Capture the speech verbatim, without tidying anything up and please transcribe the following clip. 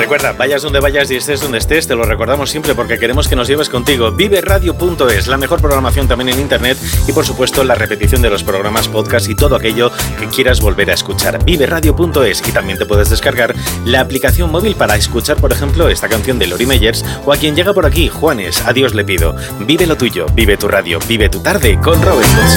Recuerda, vayas donde vayas y estés donde estés, te lo recordamos siempre porque queremos que nos lleves contigo. vive radio punto es, la mejor programación también en internet y por supuesto la repetición de los programas, podcast y todo aquello que quieras volver a escuchar. vive radio punto es y también te puedes descargar la aplicación móvil para escuchar, por ejemplo, esta canción de Lori Meyers o a quien llega por aquí, Juanes, Adiós le pido. Vive lo tuyo, vive tu radio, vive tu tarde con Robert Consi.